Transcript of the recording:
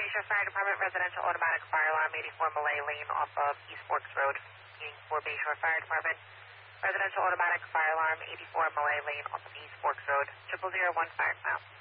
Bayshore Fire Department, residential automatic fire alarm, 84 Malay Lane off of East Forks Road. Meaning for Bayshore Fire Department, residential automatic fire alarm, 84 Malay Lane off of East Forks Road. 0001 fire now.